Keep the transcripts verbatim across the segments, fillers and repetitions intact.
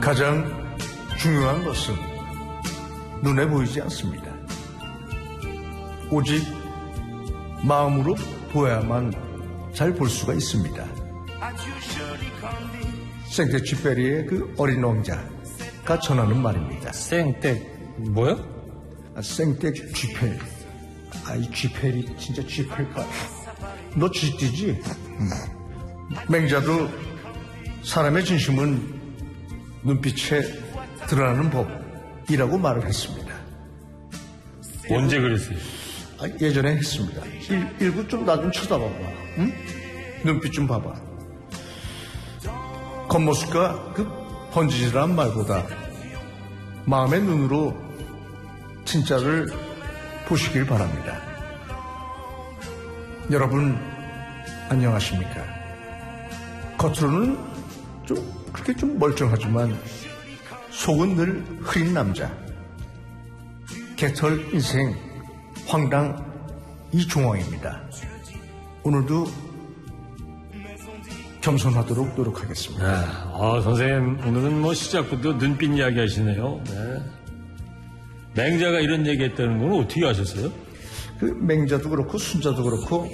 가장 중요한 것은 눈에 보이지 않습니다. 오직 마음으로 보야만 잘 볼 수가 있습니다. 생텍쥐페리의 그 어린 왕자가 전하는 말입니다. 생텍 뭐요? 아, 생텍쥐페리. 아, 이 쥐페리 진짜 쥐페리까? 너 쥐띠지? 음. 맹자도 사람의 진심은 눈빛에 드러나는 법이라고 말을 했습니다. 언제 그랬어요? 아, 예전에 했습니다. 일, 일구 좀 나 좀 쳐다봐봐. 응? 눈빛 좀 봐봐. 겉모습과 그 번지질한 말보다 마음의 눈으로 진짜를 보시길 바랍니다. 여러분 안녕하십니까? 겉으로는 좀 그렇게 좀 멀쩡하지만 속은 늘 흐린 남자, 개털 인생 황당 이종황입니다. 오늘도 겸손하도록 노력하겠습니다. 아, 어, 선생님 오늘은 뭐 시작부터 눈빛 이야기 하시네요. 네. 맹자가 이런 얘기 했다는 건 어떻게 아셨어요? 그 맹자도 그렇고 순자도 그렇고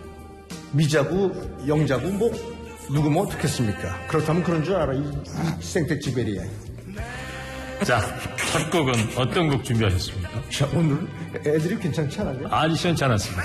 미자고 영자고 뭐 누구 뭐 어떻겠습니까? 그렇다면 그런 줄 알아. 이, 이 생텍쥐페리야. 자, 첫 곡은 어떤 곡 준비하셨습니까? 자, 오늘 애들이 괜찮지 않아요? 아주 시원찮았습니다.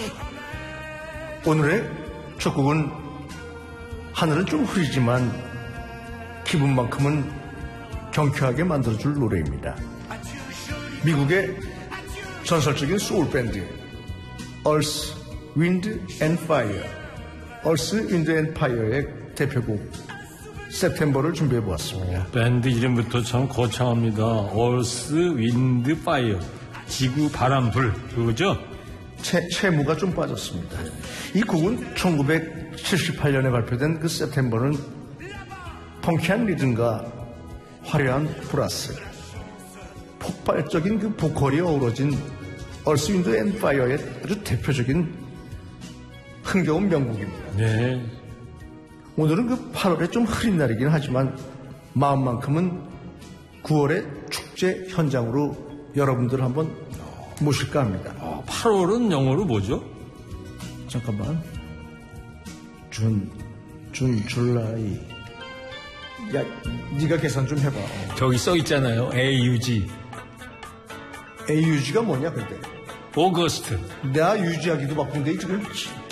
오늘의 첫 곡은 하늘은 좀 흐리지만 기분만큼은 경쾌하게 만들어줄 노래입니다. 미국의 전설적인 소울밴드 Earth, Wind and Fire, Earth, Wind and Fire의 대표곡 September를 준비해보았습니다. 밴드 이름부터 참 거창합니다. Earth, Wind, Fire, 지구, 바람, 불, 그거죠? 채, 채무가 좀 빠졌습니다. 이 곡은 천구백칠십팔 년에 발표된 그 September는 펑키한 리듬과 화려한 브라스, 폭발적인 그 보컬이 어우러진 Earth, Wind and Fire의 아주 대표적인 흥겨운 명곡입니다. 네. 오늘은 그 팔월에 좀 흐린 날이긴 하지만 마음만큼은 구월의 축제 현장으로 여러분들을 한번 모실까 합니다. 어, 팔월은 영어로 뭐죠? 잠깐만. 준, 준, 줄라이. 야, 네가 계산 좀 해봐. 저기 써 있잖아요. 에이유지. 에이유지가 뭐냐 근데? 오거스트. 내가 유지하기도 바쁜데 지금